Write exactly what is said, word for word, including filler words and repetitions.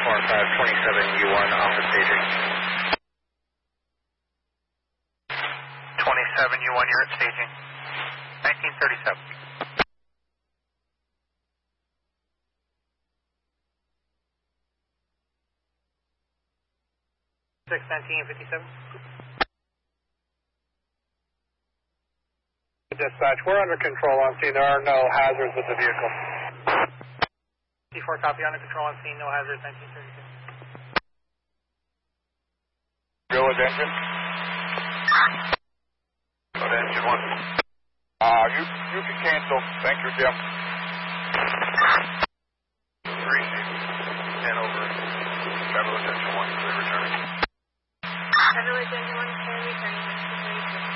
four five, twenty-seven U one off the staging. twenty-seven U one, you're at staging. nineteen thirty-seven. six nineteen fifty-seven. Dispatch, we're under control on scene. There are no hazards with the vehicle. C four copy, under control on scene, no hazards, nineteen thirty-seven. Go with engine. Go to engine one. Uh, you, you can cancel. Thank you, Jim. Three, ten over. Federal engine one, clear returning. Federal engine one, clear returning.